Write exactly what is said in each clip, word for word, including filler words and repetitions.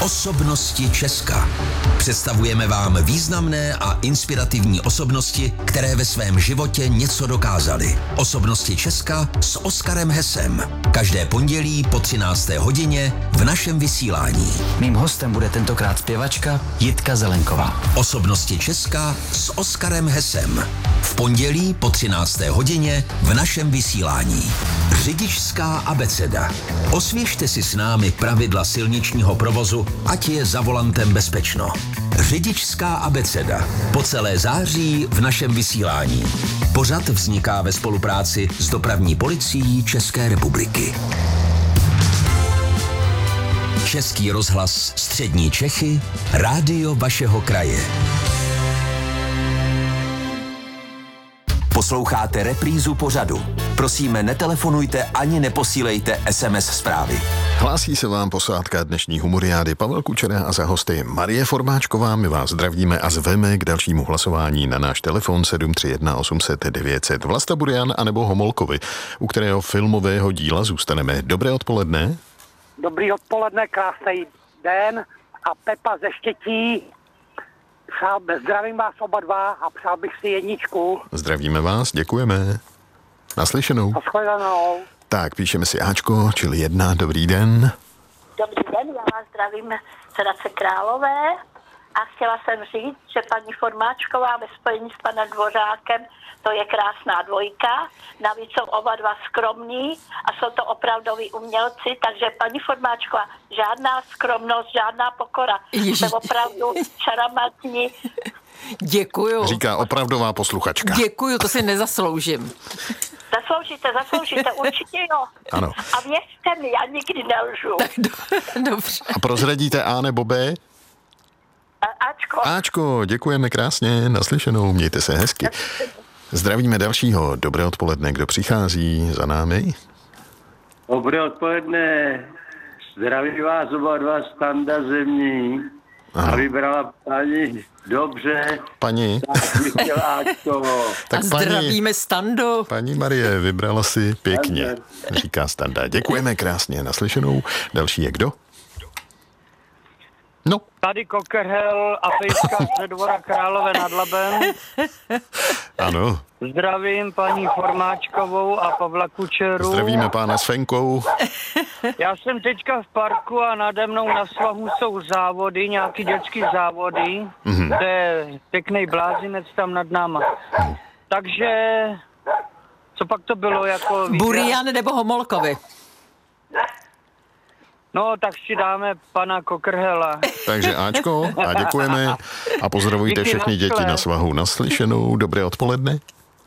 Osobnosti Česka. Představujeme vám významné a inspirativní osobnosti, které ve svém životě něco dokázaly. Osobnosti Česka s Oskarem Hesem. Každé pondělí po třinácté hodině v našem vysílání. Mým hostem bude tentokrát zpěvačka Jitka Zelenková. Osobnosti Česka s Oskarem Hesem. V pondělí po třinácté hodině v našem vysílání. Řidičská abeceda. Osvěžte si s námi pravidla silničního provozu, ať je za volantem bezpečno. Řidičská abeceda. Po celé září v našem vysílání. Pořad vzniká ve spolupráci s Dopravní policií České republiky. Český rozhlas Střední Čechy, rádio vašeho kraje. Posloucháte reprízu pořadu. Prosíme, netelefonujte ani neposílejte es em es zprávy. Hlásí se vám posádka dnešní humoriády Pavel Kučera a za hosty Marie Formáčková. My vás zdravíme a zveme k dalšímu hlasování na náš telefon sedm tři jedna osm set devět set. Vlasta Burian anebo Homolkovi, u kterého filmového díla zůstaneme. Dobré odpoledne. Dobrý odpoledne, krásný den a Pepa ze Štětí. Přál, zdravím vás oba dva a přál bych si jedničku. Zdravíme vás, děkujeme. Naslyšenou. Nashledanou. Tak, píšeme si Ačko, čili jedna, dobrý den. Dobrý den, já vás zdravím z Hradce Králové a chtěla jsem říct, že paní Formáčková ve spojení s panem Dvořákem, to je krásná dvojka, navíc jsou oba dva skromní a jsou to opravdoví umělci, takže paní Formáčková, žádná skromnost, žádná pokora, jste opravdu šaramatní. Děkuju. Říká opravdová posluchačka. Děkuju, to si nezasloužím. Zasloužíte, zasloužíte, určitě jo. Ano. A věřte mi, já nikdy nelžu. Tak do, dobře. A prozradíte A nebo B? A, Ačko. Ačko, děkujeme krásně, naslyšenou, mějte se hezky. Zdravíme dalšího, dobré odpoledne, kdo přichází za námi? Dobré odpoledne, zdraví vás oba dva, Standa Zemní. Aha. A vybrala paní dobře. Paní. Tak a zdravíme Stando. Paní Marie, vybrala si pěkně, říká Standa. Děkujeme krásně, naslyšenou. Další je kdo? No. Tady Kokerhel a Pejska ze Dvora Králové nad Labem. Ano. Zdravím paní Formáčkovou a Pavla Kučeru. Zdravíme pána s Fenkou. Já jsem teďka v parku a nade mnou na svahu jsou závody, nějaký dětský závody. Mm-hmm. To je pěkný blázinec tam nad náma. Mm. Takže, co pak to bylo jako... Burian nebo Homolkovi? No, tak si dáme pana Kokrhela. Takže Ačko, a děkujeme a pozdravujte všechny děti na svahu. Naslyšenou, dobré odpoledne.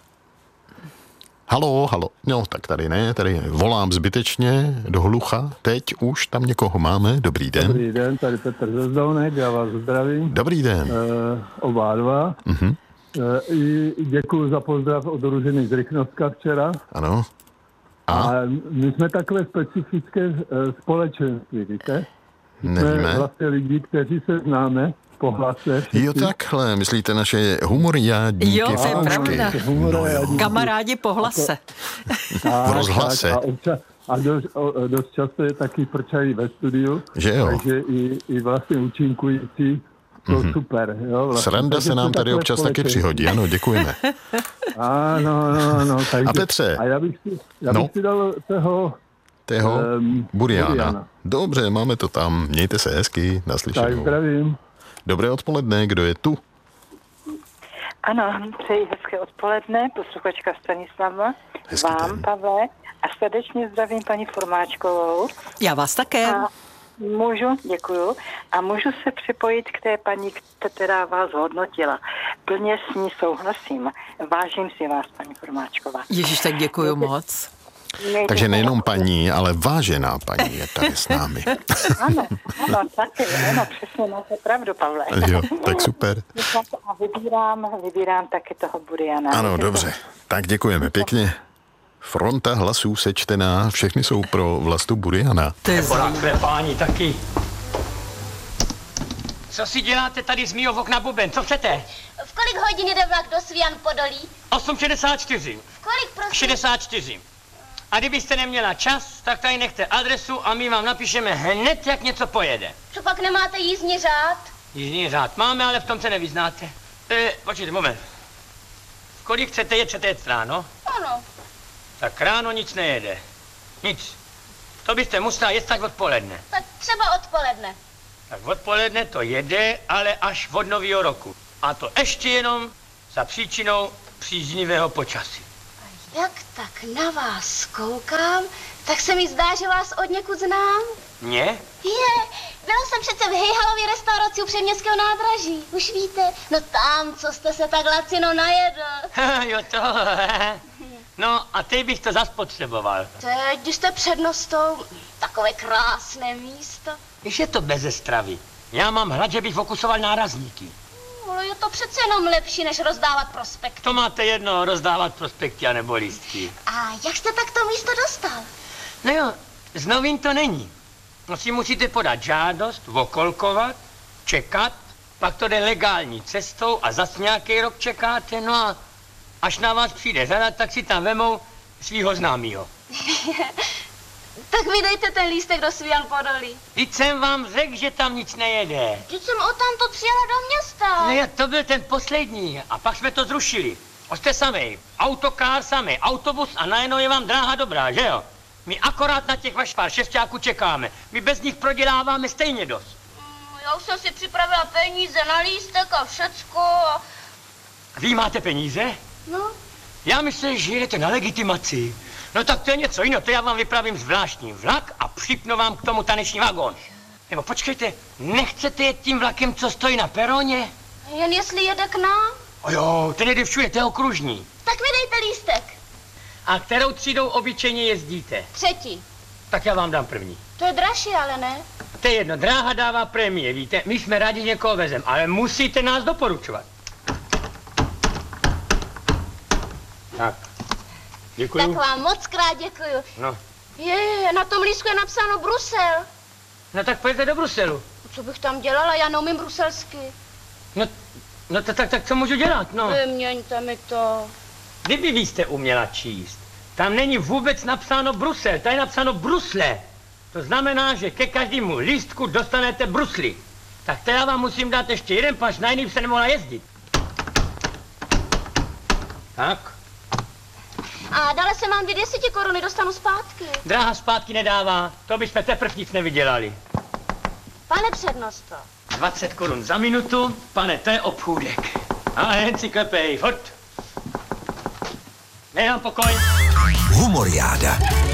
Halo, halo. No, tak tady ne, tady volám zbytečně do hlucha. Teď už tam někoho máme. Dobrý den. Dobrý den, tady Petr ze Zdounek, já vás zdravím. Dobrý den. E, oba dva. Uh-huh. E, I děkuju za pozdrav od Ruženy z Rychnovska včera. Ano. A? A my jsme takové specifické e, společenství, víte? Nevíme. Jsme vlastně lidi, kteří se známe po hlase. Všichni. Jo, takhle, myslíte naše humoriádníky? Jo, to je pravda. No, kamarádi po hlase. A, v rozhlase. A, občas, a dost, o, dost často je taky prčají ve studiu. Že jo? Takže i, i vlastně účinkující to mm-hmm. super. Jo, vlastně. Sranda takže se nám tady občas taky přihodí, ano, děkujeme. Ano, no, no. Takže, a Petře? A já bych si, já bych no. si dal toho... Tého um, Buriana. Buriana. Dobře, máme to tam. Mějte se hezky, naslyšenou. Tak zdravím. Dobré odpoledne, kdo je tu? Ano, přeji hezké odpoledne, posluchačka Stanislava, hezký vám, den. Pavle, a srdečně zdravím paní Formáčkovou. Já vás také. A můžu, děkuju, a můžu se připojit k té paní, která vás hodnotila. Plně s ní souhlasím. Vážím si vás, paní Formáčková. Ježiš, tak děkuju Mějte, moc. Mějte Takže nejenom paní, ale vážená paní je tady s námi. Ano, ano, taky, ano, přesně máte pravdu, Pavle. Jo, tak super. A vybírám, vybírám taky toho Buriana. Ano, dobře. Tak děkujeme pěkně. Fronta hlasů sečtená, všechny jsou pro Vlastu Buriana. To je zajímavé, páni, taky. Co si děláte tady z mýho okna, Buben? Co chcete? V kolik hodin jde vlak do Svian Podolí? osm šedesát čtyři. V kolik, prosím? šedesát čtyři. A kdybyste neměla čas, tak tady nechte adresu a my vám napíšeme hned, jak něco pojede. Co pak nemáte jízdní řád? Jízdní řád máme, ale v tom se nevyznáte. E, počkejte, moment. Kolik chcete jet, chcete jet ráno? Ano. Tak ráno nic nejede. Nic. To byste musela jet tak odpoledne. Tak třeba odpoledne. Tak odpoledne to jede, ale až od nového roku. A to ještě jenom za příčinou příznivého počasí. Jak tak na vás koukám, tak se mi zdá, že vás od někud znám. Mě? Je, byla jsem přece v Hejhalově restauraci u Předměstského nádraží. Už víte, no tam, co jste se tak lacino najedl. Jo to, no a teď bych to zas potřeboval. Teď, když jste před Nostou, takové krásné místo. Když je to beze stravy. Já mám hlad, že bych fokusoval nárazníky. Ale je to přece jenom lepší, než rozdávat prospekty. To máte jedno, rozdávat prospekty a nebo lístky. A jak jste tak to místo dostal? No jo, z novin to není. No si musíte podat žádost, okolkovat, čekat, pak to jde legální cestou a zas nějaký rok čekáte, no a až na vás přijde řada, tak si tam vemou svýho známýho. Tak vydejte ten lístek do Svíjan Podolí. Teď jsem vám řekl, že tam nic nejede. Teď jsem odtamtud přijela do města. No jo, to byl ten poslední a pak jsme to zrušili. Jste samej, autokár samej, autobus a najednou je vám dráha dobrá, že jo? My akorát na těch vašich pár šestáků čekáme. My bez nich proděláváme stejně dost. Mm, já už jsem si připravila peníze na lístek a všecko. A... Vy máte peníze? No. Já myslím, že jedete na legitimaci. No tak to je něco jiného, to já vám vypravím zvláštní vlak a připnu vám k tomu taneční vagón. Nebo počkejte, nechcete jet tím vlakem, co stojí na peroně? Jen jestli jede k nám? O jo, ten jede všude, to je okružní. Tak vydejte lístek. A kterou třídou obyčejně jezdíte? Třetí. Tak já vám dám první. To je dražší, ale ne? To je jedno, dráha dává prémie, víte, my jsme rádi někoho vezem, ale musíte nás doporučovat. Tak, děkuji. Tak vám moc krát děkuju. No. Je, na tom lístku je napsáno Brusel. No tak pojďte do Bruselu. Co bych tam dělala, já neumím bruselsky. No, no tak, tak, tak co můžu dělat, no? Vyměňte mi to. Kdyby vy jste uměla číst, tam není vůbec napsáno Brusel, tady je napsáno Brusle. To znamená, že ke každému lístku dostanete brusly. Tak to já vám musím dát ještě jeden paš, na jiný se nemohla jezdit. Tak. A dále se mám dvě deseti koruny, dostanu zpátky. Dráha zpátky nedává, to bychom teprv nic nevydělali. Pane přednosto. dvacet korun za minutu, pane, to je obchůdek. A jen si klepej, furt. Nechám pokoj. Humoriáda.